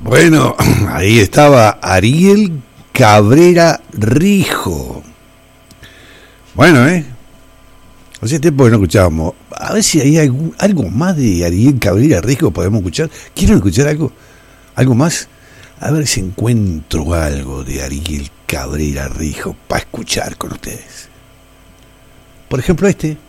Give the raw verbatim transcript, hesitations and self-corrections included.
Bueno, ahí estaba Ariel Cabrera Rijo. Bueno, ¿eh? Hace tiempo que no escuchábamos. A ver si hay algún, algo más de Ariel Cabrera Rijo podemos escuchar. ¿Quieren escuchar algo? ¿Algo más? A ver si encuentro algo de Ariel Cabrera Rijo para escuchar con ustedes. Por ejemplo, este.